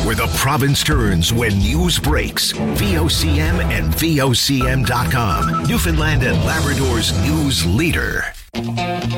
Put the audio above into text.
where the province turns when news breaks. VOCM and VOCM.com. Newfoundland and Labrador's news leader.